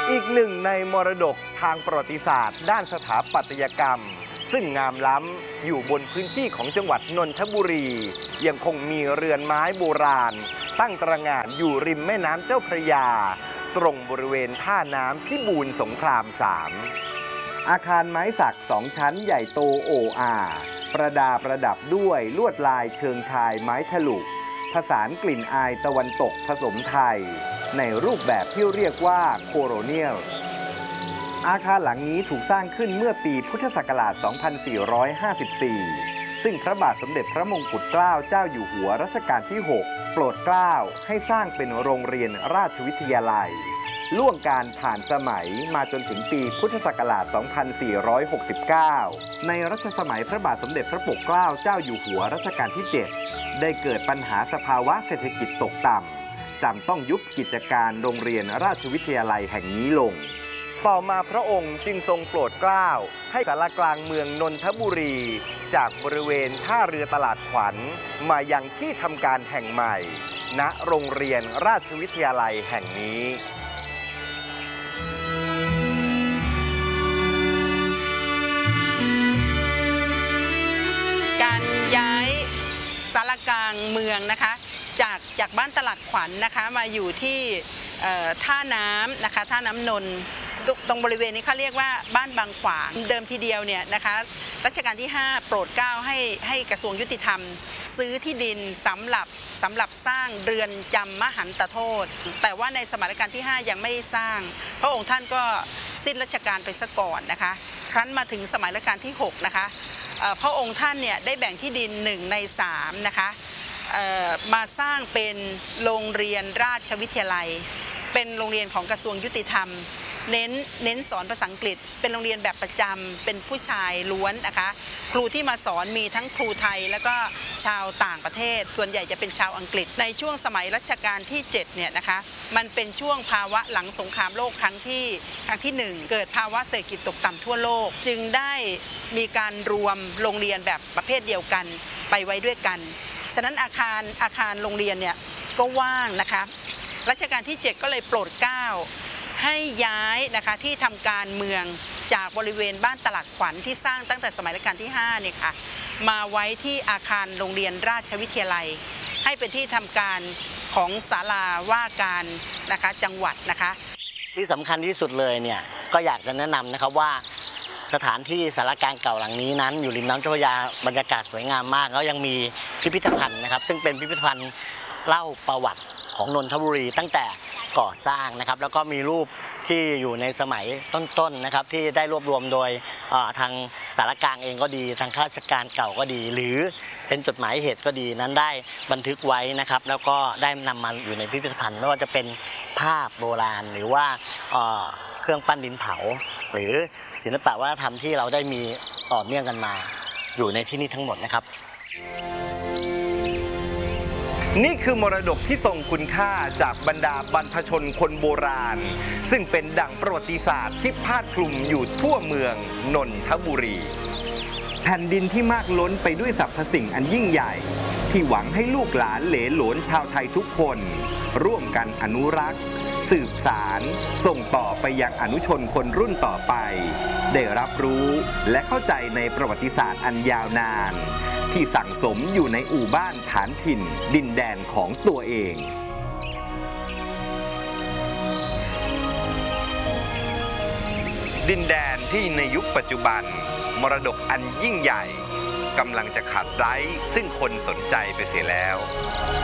อีกหนึ่งในมรดกทางประวัติศาสตร์ด้านสถาปัตยกรรมซึ่งงามล้ำอยู่บนพื้นที่ของจังหวัดนนทบุรียังคงมีเรือนไม้โบราณตั้งตระหง่านอยู่ริมแม่น้ำเจ้าพระยาตรงบริเวณท่าน้ำพิบูลสงคราม 3อาคารไม้สัก2 ชั้นใหญ่โตโอ้อาประดับด้วยลวดลายเชิงชายไม้ฉลุผสานกลิ่นอายตะวันตกผสมไทยในรูปแบบที่เรียกว่าโคโรเนียลอาคารหลังนี้ถูกสร้างขึ้นเมื่อปีพุทธศักราช 2454 ซึ่งพระบาทสมเด็จพระมงกุฎเกล้าเจ้าอยู่หัวรัชกาลที่ 6 โปรดเกล้าให้สร้างเป็นโรงเรียนราชวิทยาลัยล่วงการผ่านสมัยมาจนถึงปีพุทธศักราช 2469 ในรัชสมัยพระบาทสมเด็จพระปกเกล้าเจ้าอยู่หัวรัชกาลที่ 7 ได้เกิดปัญหาสภาวะเศรษฐกิจตกต่ำจำต้องยุบกิจการโรงเรียนราชวิทยาลัยแห่งนี้ลงต่อมาพระองค์จึงทรงโปรดเกล้าให้ศาลากลางเมืองนนทบุรีจากบริเวณท่าเรือตลาดขวัญมายังที่ทำการแห่งใหม่ณโรงเรียนราชวิทยาลัยแห่งนี้การย้ายศาลากลางเมืองนะคะจากบ้านตลาดขวัญนะคะมาอยู่ที่ท่าน้ำนะคะท่าน้ำนนท์ตรงบริเวณนี้เขาเรียกว่าบ้านบางขวางเดิมทีเดียวเนี่ยนะคะรัชกาลที่ 5 โปรดเกล้าให้กระทรวงยุติธรรมซื้อที่ดินสำหรับสร้างเรือนจำมหันตโทษแต่ว่าในสมัยรัชกาลที่ 5 ยังไม่ได้สร้างพระองค์ท่านก็สิ้นราชการไปซะก่อนนะคะครั้นมาถึงสมัยรัชกาลที่ 6 นะคะพระองค์ท่านเนี่ยได้แบ่งที่ดิน1 ใน 3นะคะมาสร้างเป็นโรงเรียนราชวิทยาลัยเป็นโรงเรียนของกระทรวงยุติธรรมเน้นสอนภาษาอังกฤษเป็นโรงเรียนแบบประจำเป็นผู้ชายล้วนนะคะครูที่มาสอนมีทั้งครูไทยแล้วก็ชาวต่างประเทศส่วนใหญ่จะเป็นชาวอังกฤษในช่วงสมัยรัชกาลที่ 7 เนี่ยนะคะมันเป็นช่วงภาวะหลังสงครามโลกครั้งที่ 1เกิดภาวะเศรษฐกิจตกต่ำทั่วโลกจึงได้มีการรวมโรงเรียนแบบประเภทเดียวกันไปไว้ด้วยกันฉะนั้นอาคารโรงเรียนเนี่ยก็ว่างนะคะรัชกาลที่ 7 ก็เลยโปรดเกล้าให้ย้ายนะคะที่ทำการเมืองจากบริเวณบ้านตลาดขวัญที่สร้างตั้งแต่สมัยรัชกาลที่ 5 เนี่ยค่ะมาไว้ที่อาคารโรงเรียนราชวิทยาลัยให้เป็นที่ทำการของศาลาว่าการนะคะจังหวัดนะคะที่สำคัญที่สุดเลยเนี่ยก็อยากจะแนะนำนะครับว่าสถานที่ศาลากลางเก่าหลังนี้นั้นอยู่ริมน้ำเจ้าพระยาบรรยากาศสวยงามมากแล้วยังมีพิพิธภัณฑ์นะครับซึ่งเป็นพิพิธภัณฑ์เล่าประวัติของนนทบุรีตั้งแต่ก่อสร้างนะครับแล้วก็มีรูปที่อยู่ในสมัยต้นๆนะครับที่ได้รวบรวมโดยทางศาลกลางเองก็ดีทางข้าราชการเก่าก็ดีหรือเป็นจดหมายเหตุก็ดีนั้นได้บันทึกไว้นะครับแล้วก็ได้นำมาอยู่ในพิพิธภัณฑ์ไม่ว่าจะเป็นภาพโบราณหรือว่าเครื่องปั้นดินเผาหรือศิลปะวัฒนธรรมที่เราได้มีต่อเนื่องกันมาอยู่ในที่นี่ทั้งหมดนะครับนี่คือมรดกที่ทรงคุณค่าจากบรรดาบรรพชนคนโบราณซึ่งเป็นดั่งประวัติศาสตร์ที่พาดคลุมอยู่ทั่วเมืองนนทบุรีแผ่นดินที่มากล้นไปด้วยสรรพสิ่งอันยิ่งใหญ่ที่หวังให้ลูกหลานเหลนโหลนชาวไทยทุกคนร่วมกันอนุรักษ์สืบสารส่งต่อไปยังอนุชนคนรุ่นต่อไปได้รับรู้และเข้าใจในประวัติศาสตร์อันยาวนานที่สั่งสมอยู่ในอู่บ้านฐานถิ่นดินแดนของตัวเองดินแดนที่ในยุคปัจจุบันมรดกอันยิ่งใหญ่กำลังจะขาดไร้ซึ่งคนสนใจไปเสียแล้ว